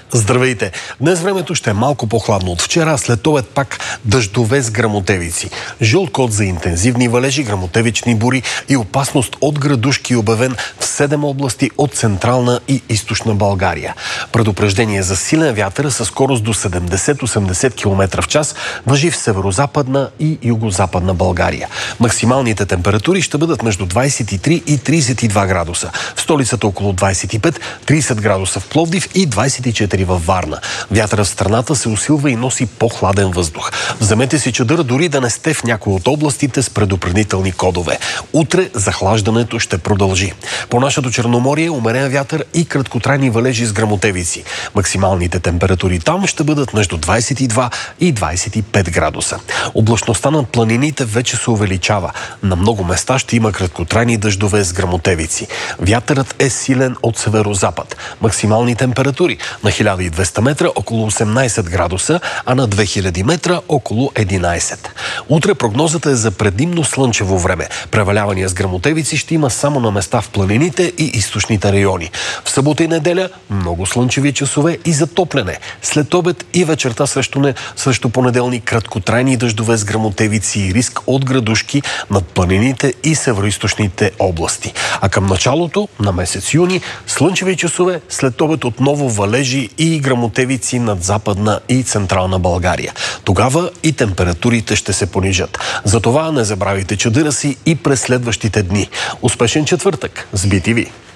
Здравейте! Днес времето ще е малко по-хладно от вчера, а след обед пак дъждове с гръмотевици. Жълт код за интензивни валежи, гръмотевични бури и опасност от градушки обявен в 7 области от Централна и Източна България. Предупреждение за силен вятър със скорост до 70-80 км в час важи в северозападна и югозападна България. Максималните температури ще бъдат между 23 и 32 градуса. В столицата около 25, 30 градуса в Пловдив и 24 във Варна. Вятърът в страната се усилва и носи по-хладен въздух. Вземете си чадър, дори да не сте в някои от областите с предупредителни кодове. Утре захлаждането ще продължи. По нашето Черноморие умерен вятър и краткотрайни валежи с гръмотевици. Максималните температури там ще бъдат между 22 и 25 градуса. Облачността над планините вече се увеличава. На много места ще има краткотрайни дъждове с гръмотевици. Вятърът е силен от северозапад. Максимални температури на 1200 метра около 18 градуса, а на 2000 метра около 11. Утре прогнозата е за предимно слънчево време. Превалявания с гръмотевици ще има само на места в планините и източните райони. В събота и неделя много слънчеви часове и затопляне. След обед и вечерта срещу понеделник краткотрайни дъждове с гръмотевици и риск от градушки над планините и североизточните области. А към началото на месец юни слънчеви часове, след обед отново валежи и гръмотевици над Западна и Централна България. Тогава и температурите ще се понижат. Затова не забравяйте чадъра си и през следващите дни. Успешен четвъртък с BTV!